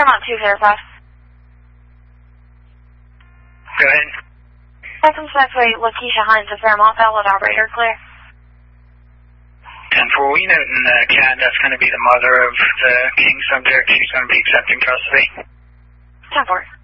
Fairmont 2 Veritas. Go ahead. Welcome to X-Ray, Lakeisha Hines of Fairmont, valid operator, clear. 10-4, we note in Cat that's going to be the mother of the King subject. She's going to be accepting custody. 10-4.